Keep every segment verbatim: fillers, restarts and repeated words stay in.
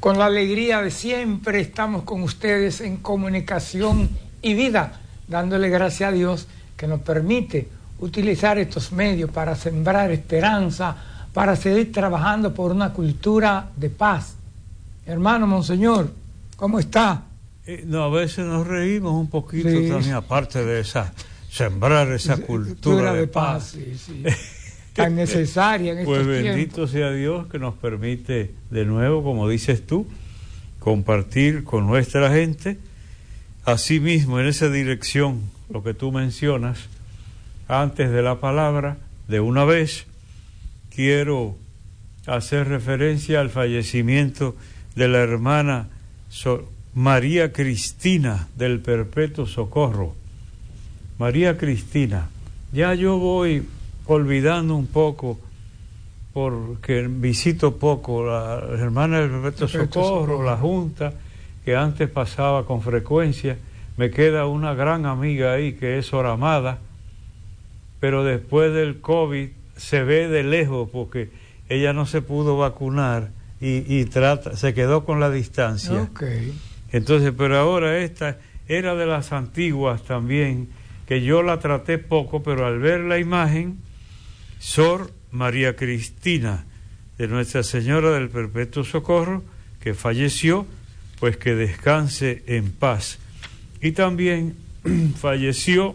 Con la alegría de siempre estamos con ustedes en Comunicación y Vida, dándole gracias a Dios que nos permite utilizar estos medios para sembrar esperanza, para seguir trabajando por una cultura de paz. Hermano Monseñor, ¿cómo está? Eh, no, a veces nos reímos un poquito Sí. también, aparte de esa, sembrar esa cultura, cultura de, de paz. paz. Sí, sí. Tan necesaria en estos Pues tiempos. bendito sea Dios que nos permite de nuevo, como dices tú, compartir con nuestra gente, asimismo en esa dirección, lo que tú mencionas, antes de la palabra, de una vez, quiero hacer referencia al fallecimiento de la hermana so- María Cristina del Perpetuo Socorro. María Cristina, ya yo voy olvidando un poco, porque visito poco la hermana del Perpetuo Socorro, la Junta, que antes pasaba con frecuencia. Me queda una gran amiga ahí que es Sor Amada, pero después del COVID se ve de lejos porque ella no se pudo vacunar y, y trata, se quedó con la distancia. Okay. Entonces, pero ahora esta era de las antiguas también, que yo la traté poco, pero al ver la imagen, Sor María Cristina, de Nuestra Señora del Perpetuo Socorro, que falleció, pues que descanse en paz. Y también falleció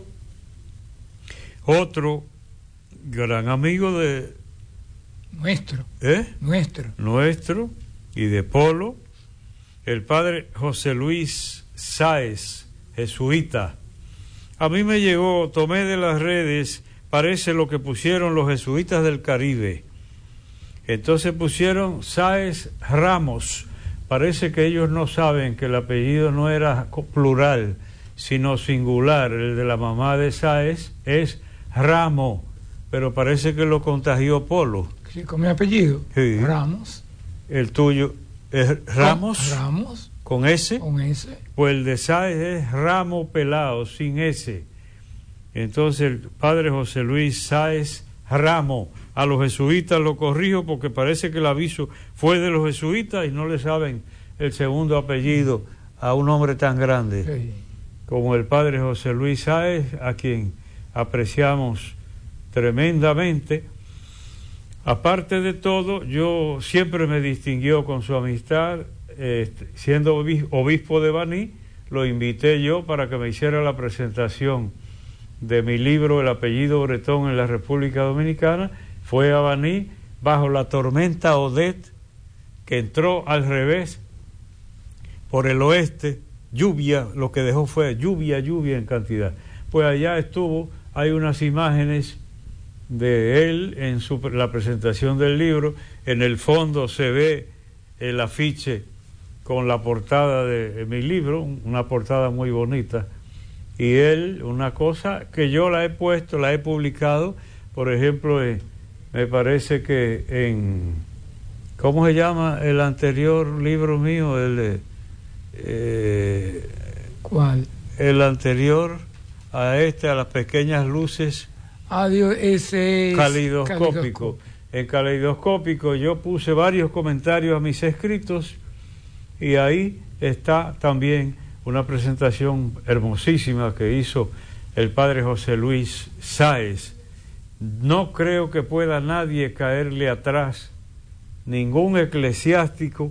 otro gran amigo de... Nuestro. ¿Eh? Nuestro. Nuestro, y de Polo, el padre José Luis Sáez, jesuita. A mí me llegó, tomé de las redes, parece lo que pusieron los jesuitas del Caribe. Entonces pusieron Sáez Ramos. Parece que ellos no saben que el apellido no era plural, sino singular. El de la mamá de Sáez es Ramo, pero parece que lo contagió Polo. Sí, con mi apellido. Sí. Ramos. El tuyo es Ramos. Ramos. ¿Con S? Con S. Pues el de Sáez es Ramo Pelao, sin S. Entonces el padre José Luis Sáez Ramo. A los jesuitas lo corrijo porque parece que el aviso fue de los jesuitas y no le saben el segundo apellido a un hombre tan grande Sí. como el padre José Luis Sáez, a quien apreciamos tremendamente. Aparte de todo, yo siempre me distinguió con su amistad. Eh, siendo obispo de Baní, lo invité yo para que me hiciera la presentación de mi libro El apellido Bretón en la República Dominicana. Fue a Baní bajo la tormenta Odette, que entró al revés por el oeste, lluvia, lo que dejó fue lluvia, lluvia en cantidad. Pues allá estuvo, hay unas imágenes de él en su, la presentación del libro. En el fondo se ve el afiche con la portada de, de mi libro, una portada muy bonita, y él, una cosa que yo la he puesto, la he publicado, por ejemplo, eh, me parece que en, ¿cómo se llama el anterior libro mío? El de, eh, ¿Cuál? El anterior a este, a las pequeñas luces. Adiós, ese es Caleidoscópico. caleidoscópico. En Caleidoscópico yo puse varios comentarios a mis escritos y ahí está también una presentación hermosísima que hizo el padre José Luis Sáez. No creo que pueda nadie caerle atrás, ningún eclesiástico,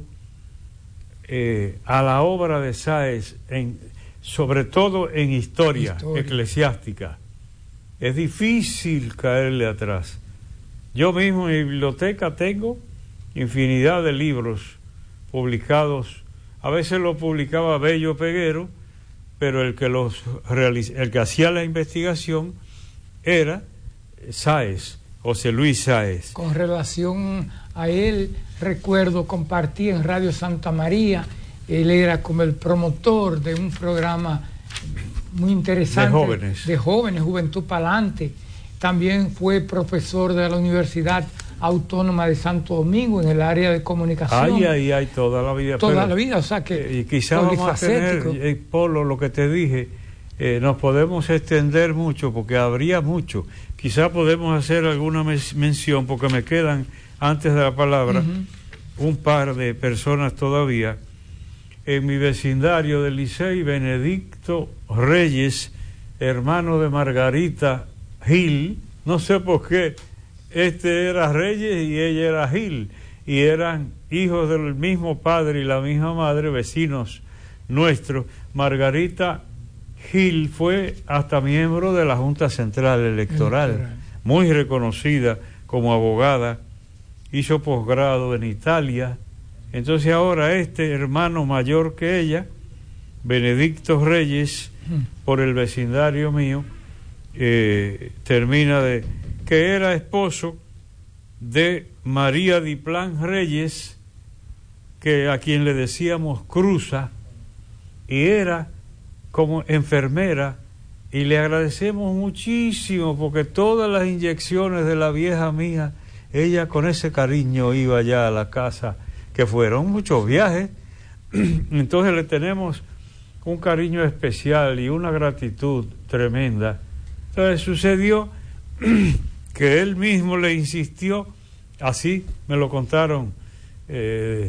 eh, a la obra de Sáez, en, sobre todo en historia, historia eclesiástica. Es difícil caerle atrás. Yo mismo en mi biblioteca tengo infinidad de libros publicados. A veces lo publicaba Bello Peguero, pero el que los realiz- el que hacía la investigación era Sáez, José Luis Sáez. Con relación a él, recuerdo, compartí en Radio Santa María, él era como el promotor de un programa muy interesante. De jóvenes. De jóvenes, Juventud Palante. También fue profesor de la Universidad Autónoma de Santo Domingo en el área de comunicación. Ay, ay, ay, toda la vida. Toda pero, la vida, o sea que eh, y quizás vamos a tener, eh, Polo, lo que te dije, eh, nos podemos extender mucho porque habría mucho. Quizás podemos hacer alguna mes- mención porque me quedan, antes de la palabra, uh-huh. un par de personas todavía. En mi vecindario del Licey, Benedicto Reyes, hermano de Margarita Gil, no sé por qué, este era Reyes y ella era Gil, y eran hijos del mismo padre y la misma madre, vecinos nuestros. Margarita Gil fue hasta miembro de la Junta Central Electoral, Electoral. Muy reconocida como abogada, hizo posgrado en Italia. Entonces ahora este hermano mayor que ella, Benedicto Reyes, por el vecindario mío, eh, termina de... que era esposo de María Diplán Reyes, que a quien le decíamos Cruza, y era como enfermera, y le agradecemos muchísimo porque todas las inyecciones de la vieja mía, ella con ese cariño iba ya a la casa, que fueron muchos viajes. Entonces le tenemos un cariño especial y una gratitud tremenda. Entonces sucedió que él mismo le insistió, así me lo contaron, eh,